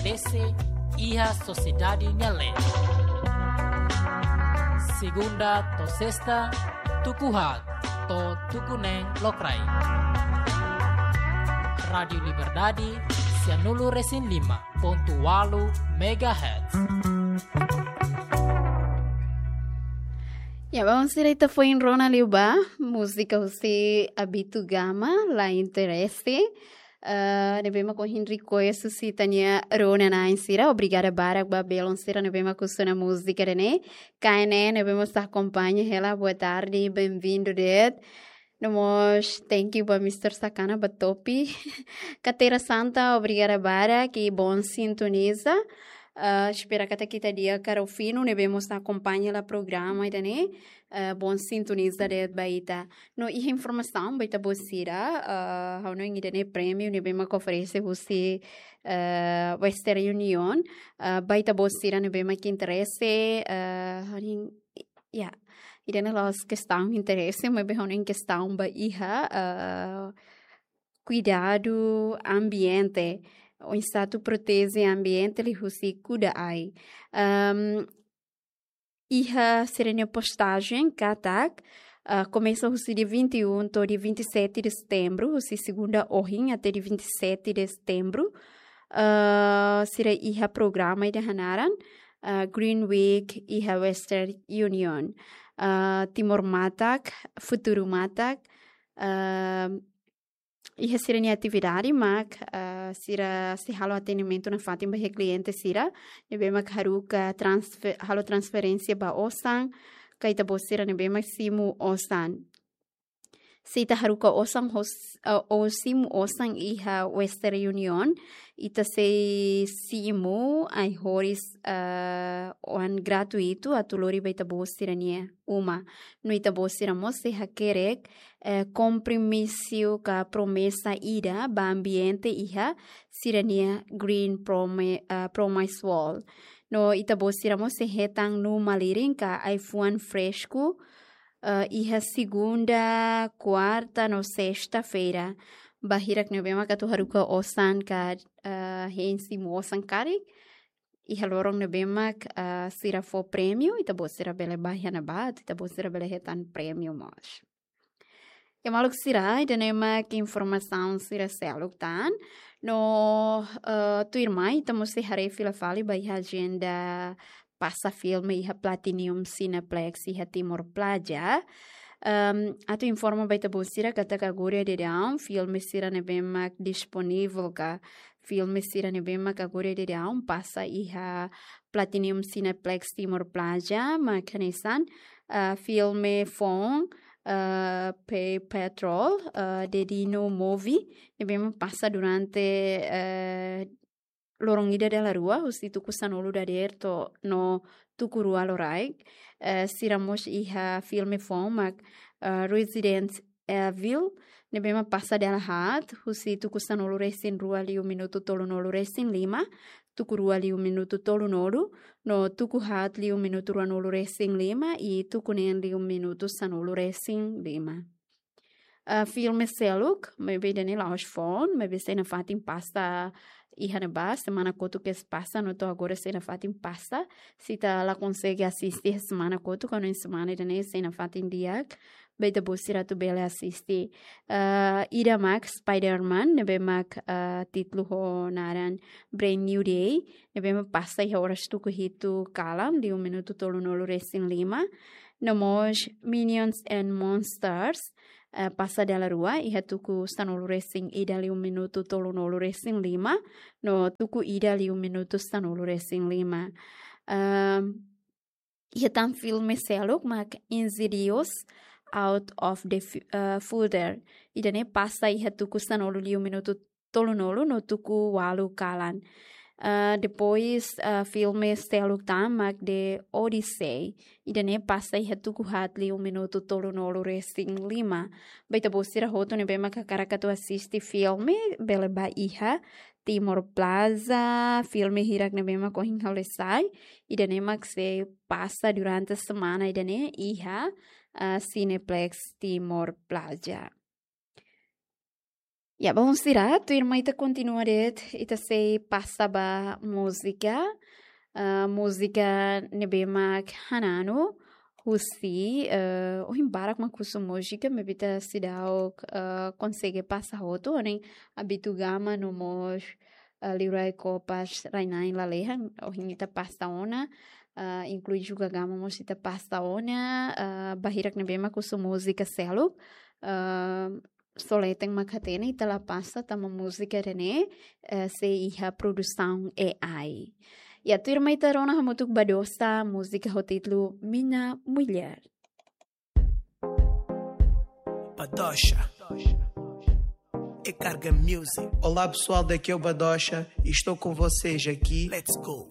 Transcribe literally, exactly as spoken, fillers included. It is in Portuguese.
estabelece Iha Sociedade Nyale. Segunda to sexta, tukuhat to tukuneng lokrai. Radio Liberdade, Cianulu Resin lima ponto walu megahertz. Ya, vamos direito foi em Rona Liuba, música você habitu gama, lá interesse. Uh, nebema com Henry Coelho se tania Rona na insira, obrigada Barak Babelon sira nebema com sua música né. Kaine nebema está acompanha ela, boa tarde, bem-vindo det. Nós thank you para mister Sakana Batopi. Catera Santa, obrigada Barak e bom sintoniza. Uh, espero que até aqui dia cara o fino devemos acompanhar o programa e né uh, bom sintoniza de baita no e informação baita bocira uh, how não ainda né prêmio devemos oferecer você uh, Western Union uh, baita bocira devemos que interesse uh, yeah e né las questão interesse mas bem em questão baia uh, cuidado ambiente o Estado protege o ambiente e o cuida ai. Um, e a serena postagem catak uh, começa o dia vinte e um até dia vinte e sete de setembro, o segunda horinha até dia vinte e sete de setembro. Uh, será e a programa de Hanaran, uh, Green Week e a Western Union, uh, Timor Matak, Futuro Matak. Uh, E a sira atividade, mas uh, sira se halo atendimento na fatima de cliente sira, nebema haruka transfer halo transferência ba osan, kaita bosira nebema simu osan. Sita haruka osan hos uh, o simu osan iha Western Union, ita se simu ai horis uh, on gratuito atulori baita bosira nie uma. No ita bosira mose hakerek Uh, compromisso com a promessa ida ba ambiente iha sirania green promise uh, promise wall no itabosiramo se hetang no malirin ka iPhone fresco uh, iha segunda quarta no sexta-feira bahirak novema ka tuharuka osan ka uh, hensi mosan karik iha lorong novema uh, sira fo prêmio itabosira bele bahia bat itabosira bele hetan prêmio mas e maluco será, e nema que informação será celo tan. No uh, tu irmã, estamos se harei fila fali by agenda passa filme e Platinum Cineplex e Timor Plaja. Um, a tu informa by tabo sira kata kagure de down filme sira nebema disponível ka filme sira nebema kagure de down passa e Platinum Cineplex Timor Plaja, makanisan uh, filme phone Uh, Pay Petrol uh, de Dino Movie abbiamo passa durante uh, l'orongida della rua usi tu kusanolu da derto no tukurua lorai uh, siramos iha filme fomak uh, Resident Evil ne abbiamo passa della hat usi tu kusanolu resin rua li un minuto tolunolu resin lima tuku ali um minuto tolu nolu, no tuku hat li um minuto ruanolu racing lima e tuku nen li um minuto sanolu racing lima. Uh, filme seluk, maybe dani laos phone, maybe se na fatin pasta ihana ba, semana kotu que passa, no to agora se na fatin pasta, se ta la consegue assistir semana kotu, quando em semana dani se na fatin diak, beita busira tu bele assistir. Uh, Ida Max Spider-Man, nebe mak uh, titlu ho naran Brand New Day, nebe mak pasta e horas tu kuhitu kalam, di um minuto tolu nolu racing lima, nomos Minions and Monsters, Uh, passa della rua e tuku stanolo racing ida li un minuto tolu nolu racing lima no tuku ida li un minuto stanolo racing lima um, e tan filme seluk mak Insidious Out of the uh, Folder ida ne passa e tuku stanolo li un minuto tolu nolu no tuku walu kalan. Uh, depois uh, filme seluk tamak de Odyssey e dane passa e tuku hatli um minuto tolu nolu racing lima baita bosira hoto ne bema kakara tu assiste filme bele ba iha Timor Plaza filme hirak ne bema kohin haulesai e dane mak se passa durante a semana e dane iha uh, Cineplex Timor Plaza. Ja, vamos tirar, tu irmã ita continua det, ita sei passaba música, uh, música nebemak hanano, husi, uh, o embara com a música, me bita se dá o uh, consegue passar outro, nem habitu gama no mos uh, lirai copas rainain laleha, o ita pasta ona, uh, inclui juga gama mos ita pasta ona, uh, bahirak nebema com música selo, uh, soleteng makatena e tela passa tama música rene uh, se iha produção A I. E a tua irmã itarona hamutuk badosa música ho título Minha Mulher. Badocha e Carga Music. Olá pessoal, daqui é o Badocha e estou com vocês aqui. Let's go!